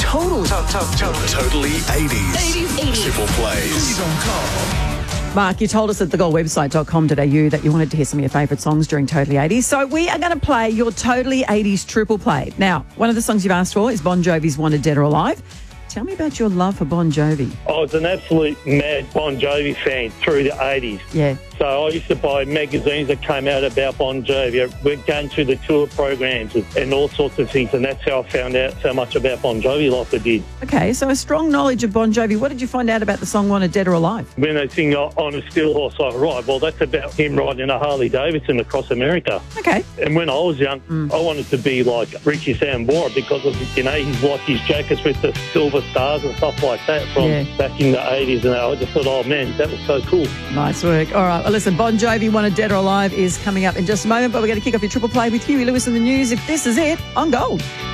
Totally 80s. Triple plays. Mark, you told us at thegolwebsite.com.au that you wanted to hear some of your favourite songs during Totally 80s. So we are going to play your Totally 80s triple play. Now, one of the songs you've asked for is Bon Jovi's Wanted Dead or Alive. Tell me about your love for Bon Jovi. I was an absolute mad Bon Jovi fan through the 80s. Yeah. So I used to buy magazines that came out about Bon Jovi. We're going through the tour programs and all sorts of things, and that's how I found out so much about Bon Jovi like I did. Okay, so a strong knowledge of Bon Jovi. What did you find out about the song Wanted Dead or Alive? When they sing On a Steel Horse I Ride, well, that's about him riding a Harley-Davidson across America. Okay. And when I was young, I wanted to be like Richie Sambora because of, he's like his jackets with the silver stars and stuff like that from back in the 80s. And I just thought, oh, man, that was so cool. Nice work. All right, well, listen, Bon Jovi Wanted Dead or Alive is coming up in just a moment, but we're going to kick off your triple play with Huey Lewis in the news. If this is it, on Gold.